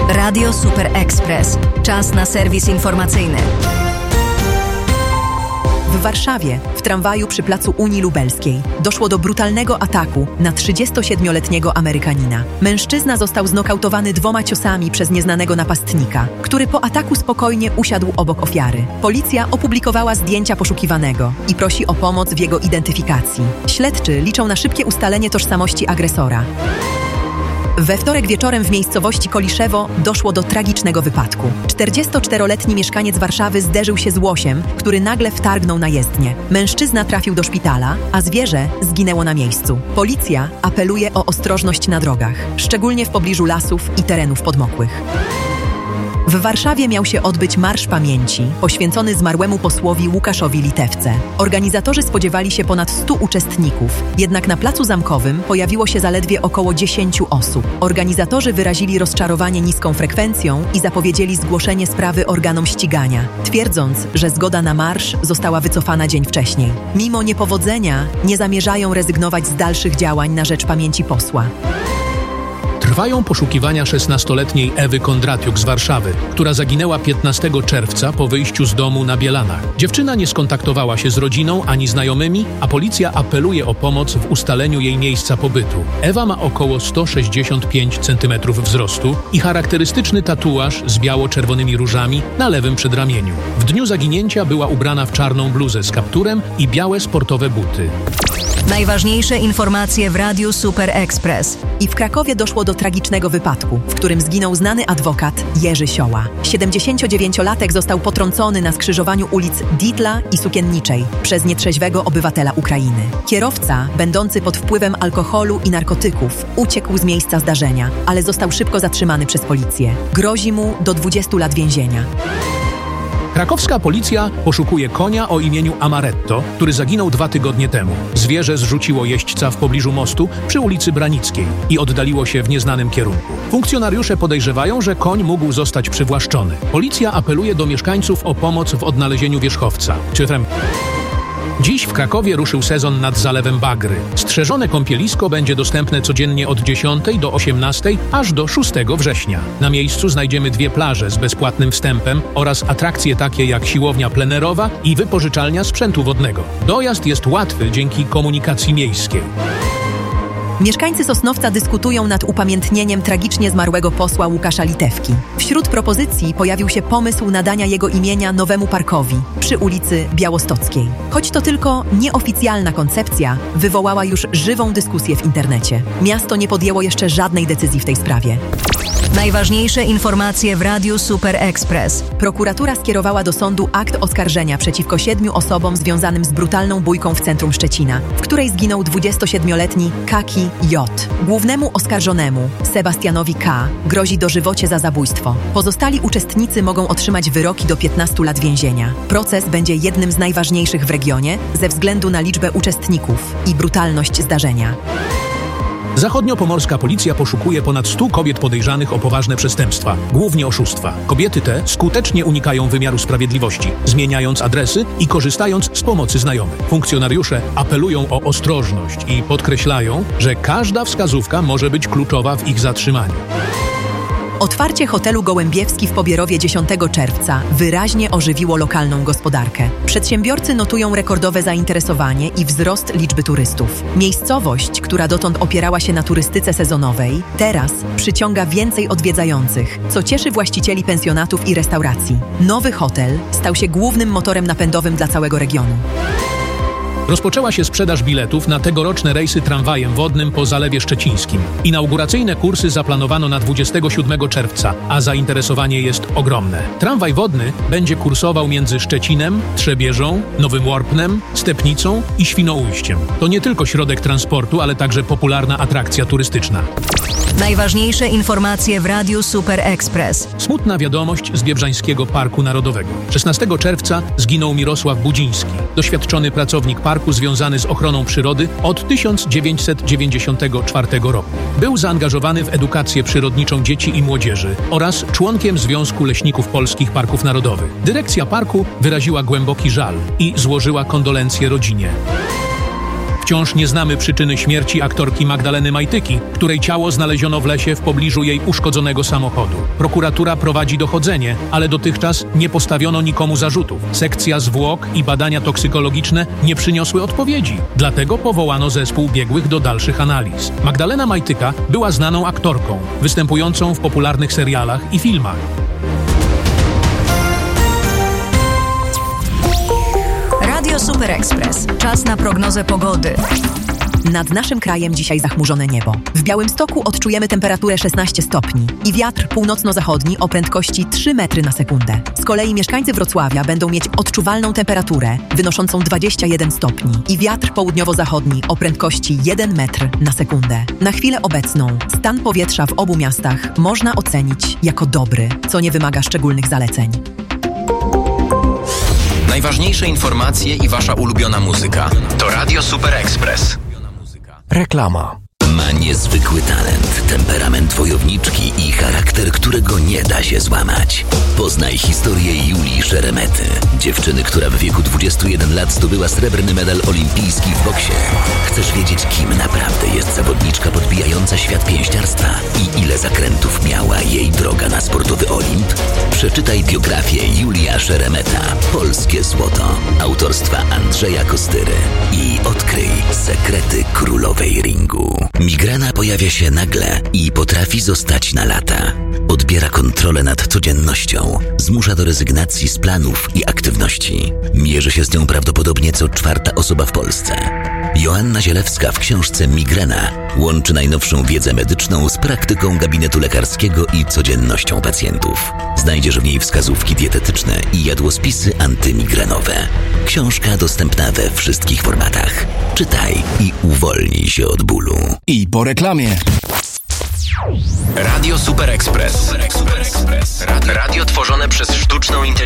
Radio Super Express. Czas na serwis informacyjny. W Warszawie, w tramwaju przy placu Unii Lubelskiej, doszło do brutalnego ataku na 37-letniego Amerykanina. Mężczyzna został znokautowany 2 ciosami przez nieznanego napastnika, który po ataku spokojnie usiadł obok ofiary. Policja opublikowała zdjęcia poszukiwanego i prosi o pomoc w jego identyfikacji. Śledczy liczą na szybkie ustalenie tożsamości agresora. We wtorek wieczorem w miejscowości Koliszewo doszło do tragicznego wypadku. 44-letni mieszkaniec Warszawy zderzył się z łosiem, który nagle wtargnął na jezdnię. Mężczyzna trafił do szpitala, a zwierzę zginęło na miejscu. Policja apeluje o ostrożność na drogach, szczególnie w pobliżu lasów i terenów podmokłych. W Warszawie miał się odbyć Marsz Pamięci, poświęcony zmarłemu posłowi Łukaszowi Litewce. Organizatorzy spodziewali się ponad 100 uczestników, jednak na placu Zamkowym pojawiło się zaledwie około 10 osób. Organizatorzy wyrazili rozczarowanie niską frekwencją i zapowiedzieli zgłoszenie sprawy organom ścigania, twierdząc, że zgoda na marsz została wycofana dzień wcześniej. Mimo niepowodzenia nie zamierzają rezygnować z dalszych działań na rzecz pamięci posła. Trwają poszukiwania 16-letniej Ewy Kondratiuk z Warszawy, która zaginęła 15 czerwca po wyjściu z domu na Bielanach. Dziewczyna nie skontaktowała się z rodziną ani znajomymi, a policja apeluje o pomoc w ustaleniu jej miejsca pobytu. Ewa ma około 165 cm wzrostu i charakterystyczny tatuaż z biało-czerwonymi różami na lewym przedramieniu. W dniu zaginięcia była ubrana w czarną bluzę z kapturem i białe sportowe buty. Najważniejsze informacje w Radiu Super Express. I w Krakowie doszło do tragicznego wypadku, w którym zginął znany adwokat Jerzy Sioła. 79-latek został potrącony na skrzyżowaniu ulic Ditla i Sukienniczej przez nietrzeźwego obywatela Ukrainy. Kierowca, będący pod wpływem alkoholu i narkotyków, uciekł z miejsca zdarzenia, ale został szybko zatrzymany przez policję. Grozi mu do 20 lat więzienia. Krakowska policja poszukuje konia o imieniu Amaretto, który zaginął 2 tygodnie temu. Zwierzę zrzuciło jeźdźca w pobliżu mostu przy ulicy Branickiej i oddaliło się w nieznanym kierunku. Funkcjonariusze podejrzewają, że koń mógł zostać przywłaszczony. Policja apeluje do mieszkańców o pomoc w odnalezieniu wierzchowca. Dziś w Krakowie ruszył sezon nad Zalewem Bagry. Strzeżone kąpielisko będzie dostępne codziennie od 10 do 18 aż do 6 września. Na miejscu znajdziemy 2 plaże z bezpłatnym wstępem oraz atrakcje takie jak siłownia plenerowa i wypożyczalnia sprzętu wodnego. Dojazd jest łatwy dzięki komunikacji miejskiej. Mieszkańcy Sosnowca dyskutują nad upamiętnieniem tragicznie zmarłego posła Łukasza Litewki. Wśród propozycji pojawił się pomysł nadania jego imienia nowemu parkowi przy ulicy Białostockiej. Choć to tylko nieoficjalna koncepcja, wywołała już żywą dyskusję w internecie. Miasto nie podjęło jeszcze żadnej decyzji w tej sprawie. Najważniejsze informacje w Radiu Super Express. Prokuratura skierowała do sądu akt oskarżenia przeciwko 7 osobom związanym z brutalną bójką w centrum Szczecina, w której zginął 27-letni Kaki J. Głównemu oskarżonemu, Sebastianowi K., grozi dożywocie za zabójstwo. Pozostali uczestnicy mogą otrzymać wyroki do 15 lat więzienia. Proces będzie jednym z najważniejszych w regionie ze względu na liczbę uczestników i brutalność zdarzenia. Zachodniopomorska policja poszukuje ponad 100 kobiet podejrzanych o poważne przestępstwa, głównie oszustwa. Kobiety te skutecznie unikają wymiaru sprawiedliwości, zmieniając adresy i korzystając z pomocy znajomych. Funkcjonariusze apelują o ostrożność i podkreślają, że każda wskazówka może być kluczowa w ich zatrzymaniu. Otwarcie hotelu Gołębiewski w Pobierowie 10 czerwca wyraźnie ożywiło lokalną gospodarkę. Przedsiębiorcy notują rekordowe zainteresowanie i wzrost liczby turystów. Miejscowość, która dotąd opierała się na turystyce sezonowej, teraz przyciąga więcej odwiedzających, co cieszy właścicieli pensjonatów i restauracji. Nowy hotel stał się głównym motorem napędowym dla całego regionu. Rozpoczęła się sprzedaż biletów na tegoroczne rejsy tramwajem wodnym po Zalewie Szczecińskim. Inauguracyjne kursy zaplanowano na 27 czerwca, a zainteresowanie jest ogromne. Tramwaj wodny będzie kursował między Szczecinem, Trzebieżą, Nowym Łorpnem, Stepnicą i Świnoujściem. To nie tylko środek transportu, ale także popularna atrakcja turystyczna. Najważniejsze informacje w Radiu Super Express. Smutna wiadomość z Biebrzańskiego Parku Narodowego. 16 czerwca zginął Mirosław Budziński, doświadczony pracownik parku związany z ochroną przyrody od 1994 roku. Był zaangażowany w edukację przyrodniczą dzieci i młodzieży oraz członkiem Związku Leśników Polskich Parków Narodowych. Dyrekcja parku wyraziła głęboki żal i złożyła kondolencje rodzinie. Wciąż nie znamy przyczyny śmierci aktorki Magdaleny Majtyki, której ciało znaleziono w lesie w pobliżu jej uszkodzonego samochodu. Prokuratura prowadzi dochodzenie, ale dotychczas nie postawiono nikomu zarzutów. Sekcja zwłok i badania toksykologiczne nie przyniosły odpowiedzi. Dlatego powołano zespół biegłych do dalszych analiz. Magdalena Majtyka była znaną aktorką, występującą w popularnych serialach i filmach. Radio Super Express. Czas na prognozę pogody. Nad naszym krajem dzisiaj zachmurzone niebo. W Białymstoku odczujemy temperaturę 16 stopni i wiatr północno-zachodni o prędkości 3 metry na sekundę. Z kolei mieszkańcy Wrocławia będą mieć odczuwalną temperaturę wynoszącą 21 stopni i wiatr południowo-zachodni o prędkości 1 metr na sekundę. Na chwilę obecną stan powietrza w obu miastach można ocenić jako dobry, co nie wymaga szczególnych zaleceń. Najważniejsze informacje i wasza ulubiona muzyka to Radio Super Express. Reklama. Ma niezwykły talent, temperament wojowniczki i charakter, którego nie da się złamać. Poznaj historię Julii Szeremety, dziewczyny, która w wieku 21 lat zdobyła srebrny medal olimpijski w boksie. Chcesz wiedzieć, kim naprawdę jest zawodniczka podbijająca świat pięściarstwa i ile zakrętów miała jej droga na sportowy Olimp? Przeczytaj biografię Julia Szeremeta, Polskie Złoto, autorstwa Andrzeja Kostyry i odkryj sekrety królowej ringu. Migrena pojawia się nagle i potrafi zostać na lata. Odbiera kontrolę nad codziennością, zmusza do rezygnacji z planów i aktywności. Mierzy się z nią prawdopodobnie co 4. osoba w Polsce. Joanna Zielewska w książce Migrena łączy najnowszą wiedzę medyczną z praktyką gabinetu lekarskiego i codziennością pacjentów. Znajdziesz w niej wskazówki dietetyczne i jadłospisy antymigrenowe. Książka dostępna we wszystkich formatach. Czytaj i uwolnij się od bólu. I po reklamie. Radio Super Express. Radio tworzone przez sztuczną inteligencję.